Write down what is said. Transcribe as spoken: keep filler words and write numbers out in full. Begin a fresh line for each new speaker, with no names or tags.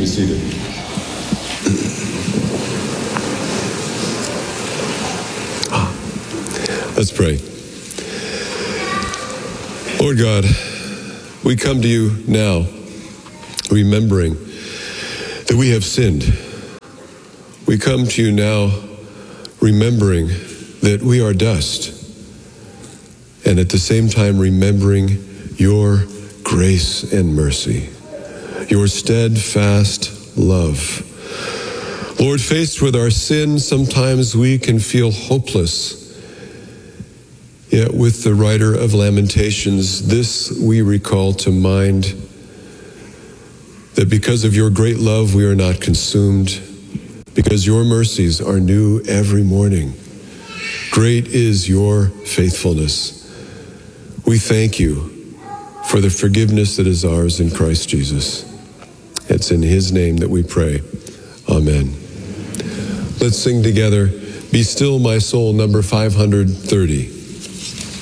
seated. Let's pray. Lord God, we come to you now, remembering that we have sinned. We come to you now, remembering that we are dust, and at the same time remembering your grace and mercy, your steadfast love. Lord, faced with our sin, sometimes we can feel hopeless. Yet with the writer of Lamentations, this we recall to mind, that because of your great love we are not consumed, because your mercies are new every morning. Great is your faithfulness. We thank you for the forgiveness that is ours in Christ Jesus. It's in his name that we pray. Amen. Let's sing together, Be Still My Soul, number five hundred thirty.